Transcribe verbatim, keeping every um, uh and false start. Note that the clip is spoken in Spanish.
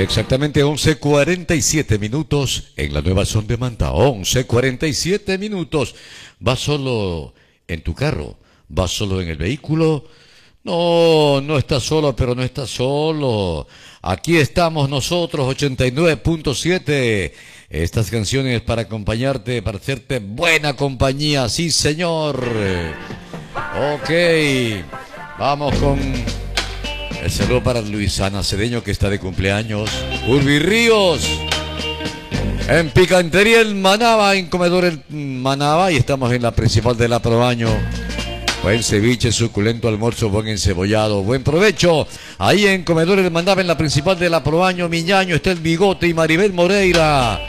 Exactamente once cuarenta y siete minutos en la nueva zona de Manta. once cuarenta y siete minutos. ¿Vas solo en tu carro? ¿Vas solo en el vehículo? No, no estás solo, pero no estás solo. Aquí estamos nosotros, ochenta y nueve punto siete. Estas canciones para acompañarte, para hacerte buena compañía. Sí, señor. Ok. Vamos con el saludo para Luisana Cedeño, que está de cumpleaños. Urbi Ríos. En Picantería El Manaba, en Comedor El Manaba. Y estamos en la principal de la Proaño. Buen ceviche, suculento almuerzo, buen encebollado, buen provecho. Ahí en Comedor El Manaba, en la principal de la Proaño, Miñaño, está el Bigote y Maribel Moreira.